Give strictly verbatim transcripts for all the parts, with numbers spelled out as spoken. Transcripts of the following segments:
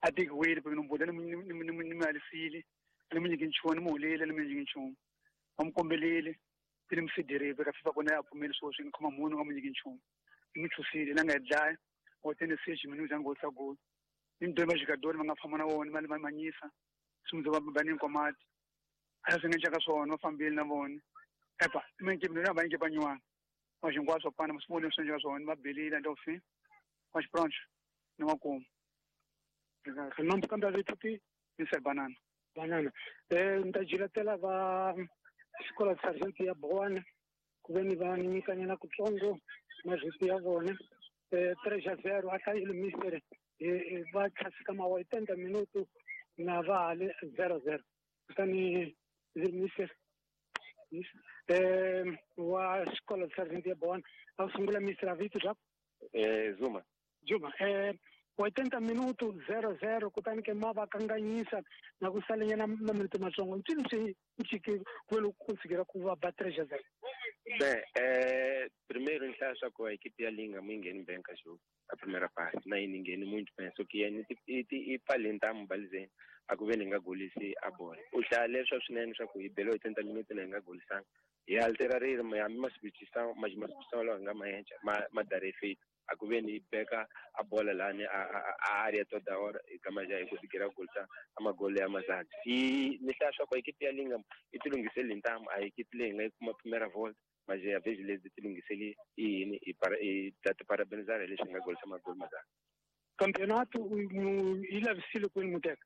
ati kweli porque não pode ni mali fili ni mwenye kinchoni mulele ni mwenye kinchoni amkombelele pili mfidire beka fifa kona apumele so shin kama muno kama mwenye kinchoni imithusile nangadla otene seji minuti angotsa go into majikadori mangafama na wona mali manyisa sumzo babani nkomati asengenja kasona ofambili na bona epa menke mina banke banywana mas ngwaso pana musibone sonja kasona mabelila ndofi mas pronto não como não porque anda tutti in banana banana eh ndajilatela va escola de sargento ya Boana kuveni vanikanya na kutsongo mazvisi ya vona eh três a zero ata ile mister eh va tsaka ma oitenta minutos na vale zero zero tani ile mister eh wa escola de sargento ya Boana au sungula mister Vitor já eh Zuma Juma eh oitenta minutos zero zero kutani ke mava kanganyisa na kusalinyana maminute matsongo ntini se nchiki kwelo kunsikira kuva ba três a zero. Bem, é, primeiro então só com a equipe da Linga ninguém bem cachorro a primeira parte, não é ninguém muito penso que é e e palentamos balizen a governo nga golisi a bola. O chale só sinene só com belo oitenta minutos nga golisan e alterar ritmo a mesma substituição, mas mas substituição lá nga mais ma ma dar efeito. A governo pega a bola lá né a a área toda hora e como já eu conseguirá goltar a uma goleada mais alta. E nessa só com a equipe da Linga e tudo que se lentamos a equipe Linga com uma primeira volta mas às vezes eles decidem que ele e e para e dá-te parabenizar eles chegam a gol sama gol mas campeonato ele é vestido com o Muteca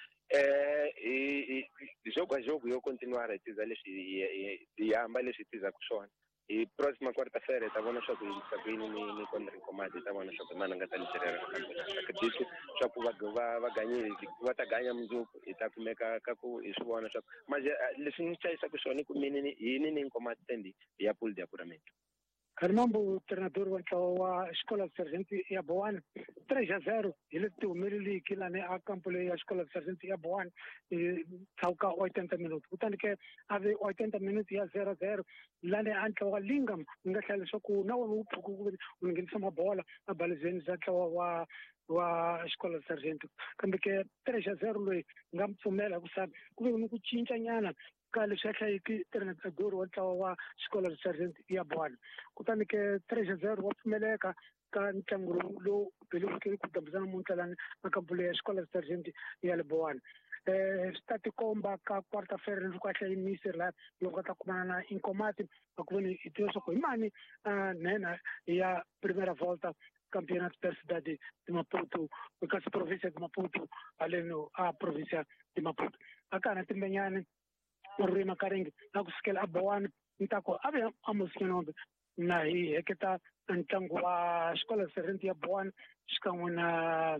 é e jogo a jogo eu continuar a dizer eles e e a mais eles dizem que só e próxima quarta-feira estava no shopping sabendo me me contra comando estava no shopping mas não gata literária acredito só que vai vai ganhar vai tá ganhar muito e tá como é que kako isso vai no shopping mas eles não sei se que só nem com menino e nem comando tendi e a pool de apuramento Carmambo, treinador wa escola de sargento ya Boana três a zero ele tu merili kila ne a campo le escola de sargento ya Boana e sauka oitenta minutos portanto que ave oitenta minutos ya zero a zero lá ne anka wa Lingam ngahlala soku na wa uphuku ungenisa mabola abalizeni zakhe wa wa escola de sargento kambe ke três a zero lo ngamphumela kusabe kube ukutshintsha nyana kale shekha iki treinador wa wa escola de sargento ya Boana kutani ke três a zero wapfumeleka ka ntlangu lo pelo ke ku tabuzana muntalani akampule ya escola de sargento ya Boana eh stati komba ka quarta-feira no kwahla imisir la loko ta kumana na inkomati akuveni itioso ko imani nena ya primeira volta campeonato da cidade de Maputo, porque a província de Maputo, além a província de Maputo. Acá na Timbenhane Rima Karing, na kuskel Aboan, Intako, ave amuskino na hi, eketa antango a escola serenti Aboan, shikamu na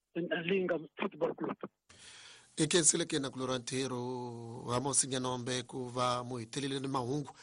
Linga Football Club. Ikensile ke na kulorantero vamos nyanombe kuva muitelile na mahungu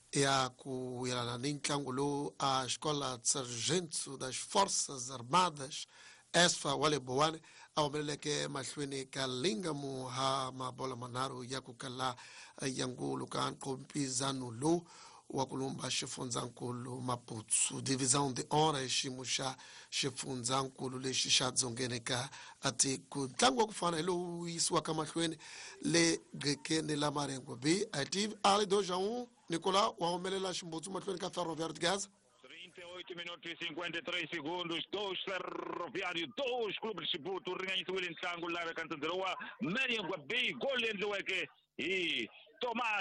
ya kuyelana ni ntlangu lo a escola de sargento das forças armadas esfa wale bowane awmeleke mahlweni ka Linga mu ha mabola manaro ya kukala yangu lukan kompizano lo wakulumba xifunzankulu Maputo divisão de honra ximuxa xifunzankulu lexi xa dzongeneka ati ku ntlangu wa ku fana lo yisiwa ka mahlweni le gekeni la marengo b ative ali dois a um Nicolau wa humelela ximbutsu mahlweni ka Ferroviário de Gaza trinta e oito minutos e cinquenta e três segundos, dois Ferroviário, dois clubes de Chibuto, Ringanhito William Sango, Lara Cantandroa, Mariam Guabi, Golden Lueke e Tomás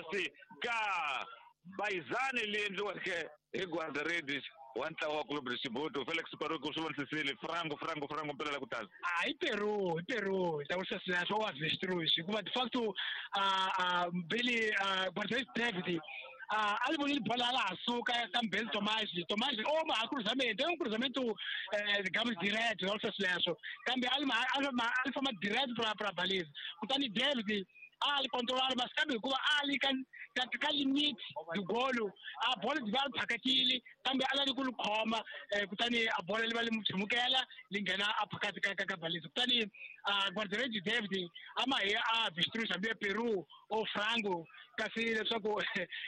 K. Baizane Lindueke e guarda-redes. Quanto ao clube de Chibuto, Félix Peru com o João Cecília, frango, frango, frango, pela Lacutal. Ah, e Peru, e Peru, está você se achou a avestruz. Como de facto, a Billy, a guarda-redes David, a Albonil Palala, Açúcar, também Tomás, Tomás, oh, mas cruzamento, é um cruzamento, digamos, direto, não se achou. Também Alma, Alma, Alfa, direto para a baliza. Portanto, David, ali controlar, mas sabe como ali can can limite do golo a bola de vai pakatili também ali com o coma kutani a bola ele vai mutsimukela lingena a pakati ka ka baliza kutani a guarda-redes David ama é a vestruz sabia Peru ou frango kasi só com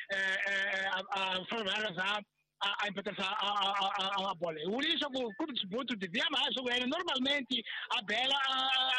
a Ferroviário a a importância a a a bola o lixo com o clube de Chibuto devia mais normalmente a bela